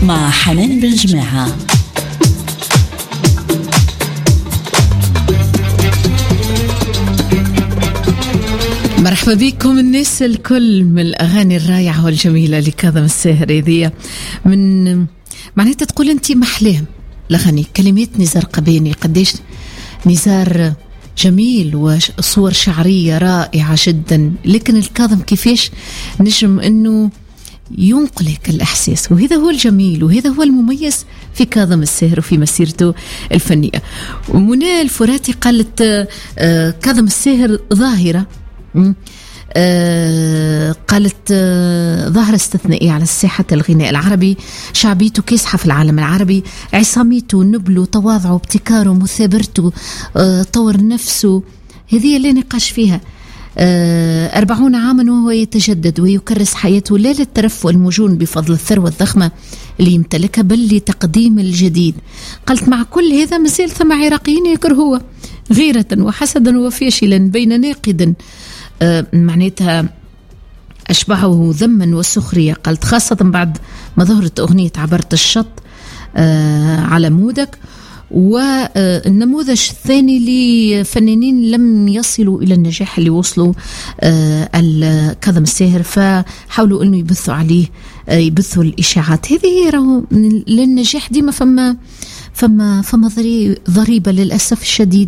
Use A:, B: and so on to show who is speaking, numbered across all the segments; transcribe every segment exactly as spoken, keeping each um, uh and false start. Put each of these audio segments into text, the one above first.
A: مع حنان بن جماعة. مرحبا بكم الناس الكل من الأغاني الرائعة والجميلة لكاظم الساهر. هذه من معناتها تقول أنت محلام الأغاني، كلمات نزار قباني، قديش نزار جميل وصور شعرية رائعة جدا، لكن الكاظم كيفاش نجم أنه ينقلك الإحساس، وهذا هو الجميل وهذا هو المميز في كاظم الساهر وفي مسيرته الفنية. ومنى الفراتي قالت كاظم الساهر ظاهرة، آه قالت آه ظاهرة استثنائية على ساحة الغناء العربي، شعبيته كاسحة في العالم العربي، عصاميته، نبله، تواضعه، ابتكاره، مثابرته، آه طور نفسه، هذه اللي نقاش فيها. آه أربعون عاما وهو يتجدد ويكرس حياته لا للترف والمجون بفضل الثروة الضخمة اللي يمتلكها، بل لتقديم الجديد. قالت مع كل هذا مازال ثم عراقيين يكرهوه غيرة وحسدا وفاشلا بين ناقد آه معناتها أشبهه ذما وسخرية. قالت خاصة بعد ما ظهرت أغنية عبرت الشط آه على مودك، والنموذج الثاني لفنانين لم يصلوا إلى النجاح اللي وصلوا آه كاظم الساهر، فحاولوا أنه يبثوا عليه آه يبثوا الإشاعات. هذه راهو للنجاح ديما فما فما فما ضريبة للأسف الشديد.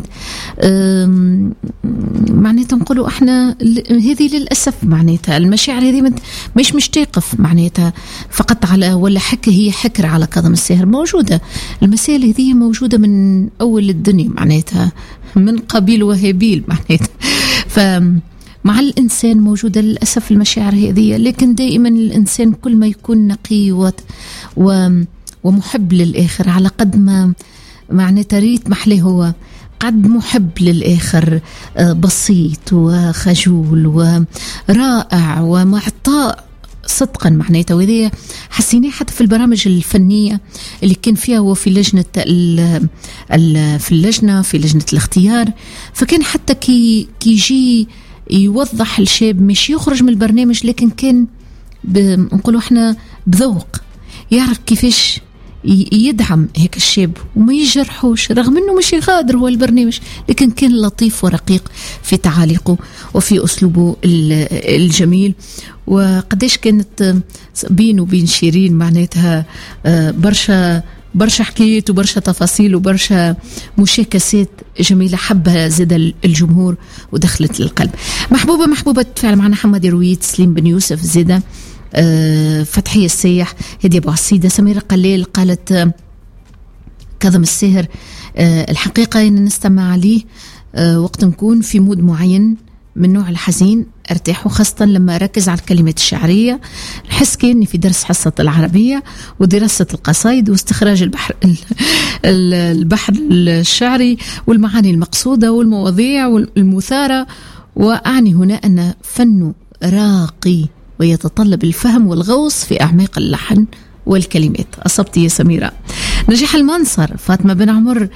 A: معناتها نقولوا احنا هذه للأسف معناتها المشاعر هذه مش مش تقف معناتها فقط على ولا حكة، هي حكر على كاظم الساهر، موجودة المسائل هذه موجودة من أول الدنيا معناتها، من قبيل وهابيل معناتها. فمع الإنسان موجودة للأسف المشاعر هذه، لكن دائما الإنسان كل ما يكون نقي و, و ومحب للآخر على قد ما معناتها ريت محلي هو قد محب للآخر، بسيط وخجول ورائع ومعطاء صدقا معناتها. وهذه حسيناه حتى في البرامج الفنية اللي كان فيها هو في لجنة ال ال في اللجنة في لجنة الاختيار، فكان حتى كي كيجي يوضح الشاب مش يخرج من البرنامج، لكن كان نقولوا احنا بذوق، يعرف كيفاش يدعم هيك الشاب وما يجرحوش، رغم انه مش يغادر هو البرنامج، لكن كان لطيف ورقيق في تعاليقه وفي اسلوبه الجميل. وقديش كانت بينه وبين شيرين معناتها برشا برشا حكايات وبرشا تفاصيل وبرشا مشاكسات جميلة حبها زاد الجمهور ودخلت للقلب. محبوبة محبوبة تفاعل معنا حمادي رويد، سليم بن يوسف زيدة، أه فتحية السيح، هدي أبو عصيدة، سميرة قليل قالت أه كاظم الساهر أه الحقيقة إن نستمع عليه أه وقت نكون في مود معين من نوع الحزين ارتاح، وخاصة لما أركز على الكلمات الشعرية، نحس كأني في درس حصة العربية ودراسة القصائد واستخراج البحر البحر الشعري والمعاني المقصودة والمواضيع والمثارة. وأعني هنا أن فنه راقي ويتطلب الفهم والغوص في أعماق اللحن والكلمات. أصبتي يا سميرة. نجيح المنصر، فاطمة بن عمر،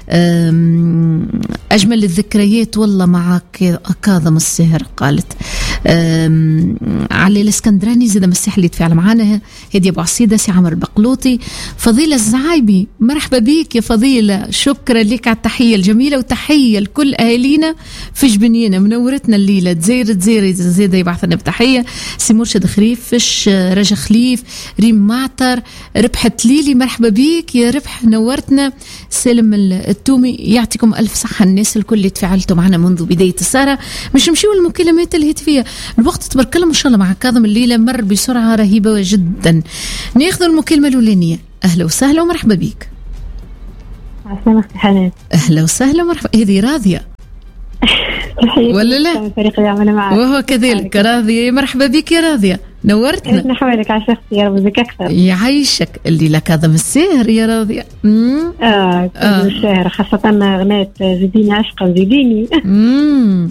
A: أجمل الذكريات والله معك كاظم الساهر. قالت علي الاسكندراني زيد مسيح اللي تفاعل معنا، هدي أبو عصيدة، سي عمر البقلوطي، فضيلة الزعايبي، مرحبا بيك يا فضيلة، شكرا لك على التحية الجميلة، وتحية لكل أهالينا في جبنينا، منورتنا الليلة، تزير تزير زيادة يبعثنا بتحية. سي مرشد خريف، فش رجا خليف، ريم معطر، ربحت ليلي، مرحبا بيك يا ربح، نورتنا. سالم التومي، يعطيكم ألف صحة الناس الكل اللي تفاعلتوا معنا منذ بداية السهرة. مش نمشيو المكالمات الهاتفية، الوقت تبارك الله ما شاء الله مع كاظم الليلة مر بسرعة رهيبة جدا. ناخذ المكالمة الأولانية. أهلا وسهلا ومرحبا بك.
B: عسلامة أختي حنان.
C: أهلا وسهلا ومرحبا. هذه راضية ولا لا؟
B: فريق يعمل معك.
C: وهو كذلك راضية، مرحبا بك يا راضية، نورتنا.
B: احنا حوالك عشقتي يا رب بك أكثر.
C: يعيشك اللي لا كاظم الساهر يا راضية.
B: امم اه كاظم الساهر خاصة أغنية زيديني عشقا زيديني. امم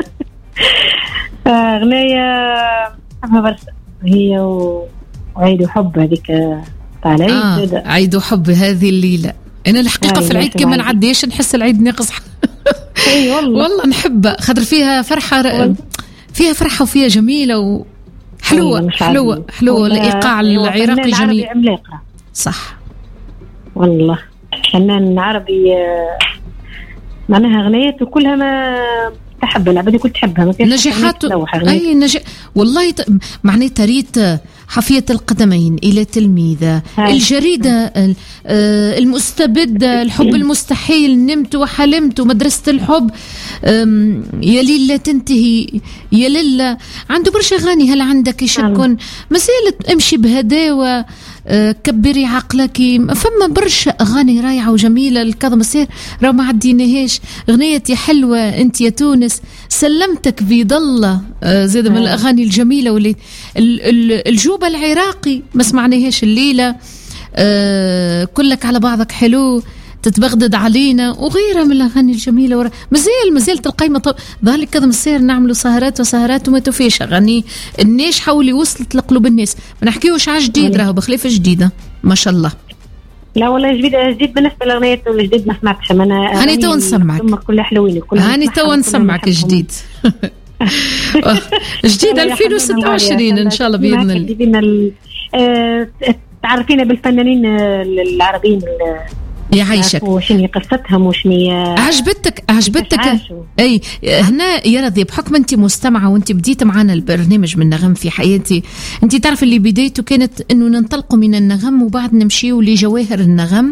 B: أغنية حبها برشا، هي وعيد وحب هذيك تاع العيد.
C: آه عيد وحب هذه الليلة. أنا الحقيقة في العيد كما نعديش نحس العيد ناقص.
B: اي والله
C: والله نحبها خاطر فيها فرحة، فيها فرحة وفيها جميلة وحلوة حلوة حلوة. الإيقاع العراقي جميل.
B: عملاقة
A: صح
B: والله فنان عربي معناها أغنيته كلها ما تحب العبادة كل تحبها ما
A: نجاحاته أي نجاح والله ت... معناتها ريت حفية القدمين إلى تلميذة هاي. الجريدة المستبدة الحب المستحيل نمت وحلمت مدرسة الحب يا ليل لا تنتهي يا ليل عنده برشا أغاني هل عندك يشكون مسألة امشي بهداوة كبري عقلك فما برشا أغاني رائعة وجميلة الكاظم الساهر راهو ما عديناهاش أغنية يا حلوة أنت يا تونس سلمتك بيد الله زاد من الأغاني الجميلة واللي الجوبة العراقي ما سمعناهاش الليلة كلك على بعضك حلو تتبغدد علينا وغيرها من الأغاني الجميلة ورا مازال مازالت القايمة طب ذلك كذا مسير نعملوا سهرات وسهرات وما توفيش أغاني الناس حولي وصلت لقلوب الناس ما نحكيوش على جديد راهو بخليفة جديدة ما شاء الله
B: لا والله جديد جديد بالنسبة للأغنيات الجديد ما سمعتش أنا
A: هاني تو نسمعك
B: كلها حلوين
A: هاني تو نسمعك جديد جديد ألفين وستة وعشرين إن شاء الله بإذن
B: الله تعرفينا بالفنانين العربيين
A: يعيشك
B: وشني قصتهم وشني
A: عجبتك عجبتك اي هنا يا رضي بحكم انت مستمعه وانت بديت معنا البرنامج من نغم في حياتي انت تعرف اللي بدايته كانت انه ننطلقوا من النغم وبعد نمشيوا لجواهر النغم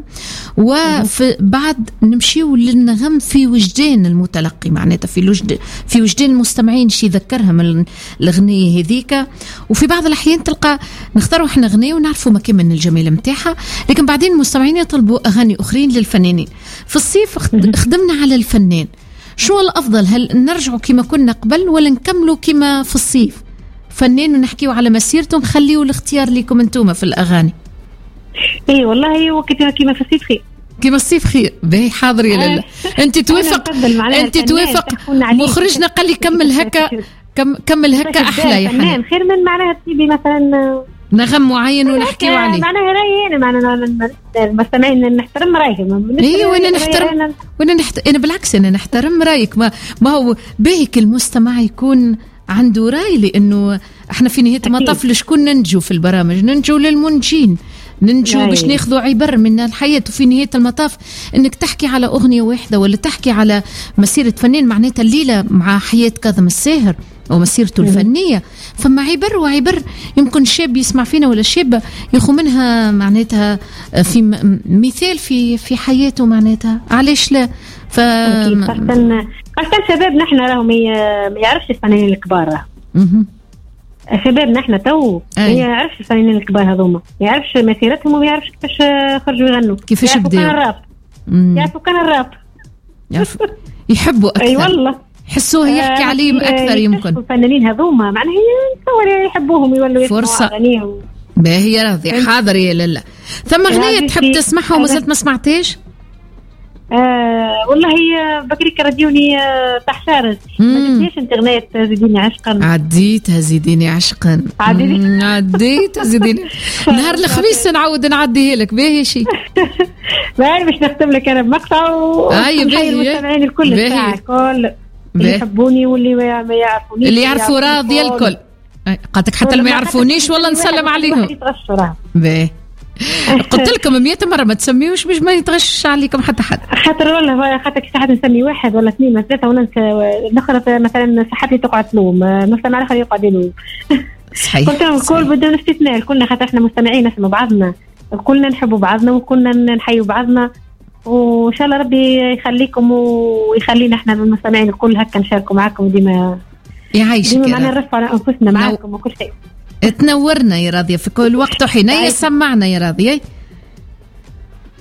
A: وبعد نمشيوا للنغم في وجدان المتلقي معناتها في وجد في وجدان المستمعين شي يذكرها من الاغنيه هذيك وفي بعض الاحيان تلقى نختاروا احنا اغنيه ونعرفوا مكان من الجمال نتاعها لكن بعدين المستمعين يطلبوا اغاني أخرين للفنانين في الصيف خدمنا على الفنان شو الأفضل هل نرجعوا كما كنا قبل ولا نكملوا كما في الصيف فنان ونحكيوا على مسيرته نخليوا الاختيار لكم انتوما في الأغاني
B: اي والله وكتنا كما في الصيف خير
A: كما الصيف خير باهي حاضر يا لالا انت توافق انت توافق مخرجنا قال لي كمل هكا كم كمل هكا احلى يا حنان
B: خير من معناها تجيبي مثلا
A: نغم معين ونحكيو عليه
B: معناها رايي معناها المستمعين نحترم رايهم
A: اي وانا نحترم وانا نحت... انا بالعكس انا نحترم رايك ما ما هو باهيك المستمع يكون عنده راي لانه احنا في نهايه المطاف لشكون ننجو في البرامج ننجو للمنجين ننجو باش ناخذوا عبر من الحياة وفي نهاية المطاف انك تحكي على اغنية واحدة ولا تحكي على مسيرة فنان معناتها الليلة مع حياة كاظم الساهر ومسيرته الفنية فما عبر وعبر يمكن شاب يسمع فينا ولا شاب ياخذ منها معناتها في مثال في في حياته معناتها علاش لا ف
B: خاصة شباب نحن راهم ما يعرفش الفنانين الكبار شباب نحن تو ما يعرفش الفنانين الكبار هذوما ما يعرفش مسيرتهم وما يعرفش كيفاش خرجوا يغنوا
A: كيفاش بداوا
B: كان الراب يعرفوا كان الراب
A: يحبوا اكثر
B: اي والله
A: حسوه يحكي آه عليهم اكثر يمكن
B: الفنانين هذوما معناها نتصور يحبوهم يولوا يسمعوا اغانيهم
A: باهي يا راضي حاضر يا لالا ثم اغنيه تحب تسمعها وما زلت ما سمعتيش
B: آه والله بكري كرديوني آه تحشارج ما تنسيش انت اغنيه زيديني عشقا
A: عديتها زيديني عشقا عديتها زيديني نهار الخميس نعاود نعديها لك باهي شيء
B: باهي باش نختم لك انا بمقطع
A: اي باهي
B: المستمعين الكل الساعه الكل اللي يحبوني واللي ما يعرفونيش
A: اللي يعرفوا راضيه الكل قالتك حتى اللي ما يعرفونيش والله نسلم عليهم باهي قلت لكم مئة مرة ما تسميوش باش ما يتغشش عليكم حتى حد
B: خاطر والله خاطر ساعات نسمي واحد ولا اثنين ولا ثلاثة وننسى الأخرى مثلا ساعات اللي تقعد تلوم مستمع الآخر يقعد يلوم
A: صحيح
B: قلت لهم الكل بدون استثناء كلنا خاطر احنا مستمعين نسمع بعضنا كلنا نحبوا بعضنا وكلنا نحيوا بعضنا وإن شاء الله ربي يخليكم ويخلينا احنا المستمعين الكل هكا نشاركوا معكم ديما
A: يعيشك
B: ديما معنا نرفع أنفسنا معكم وكل شيء
A: تنورنا يا راضية في كل وقت وحين سمعنا يا راضية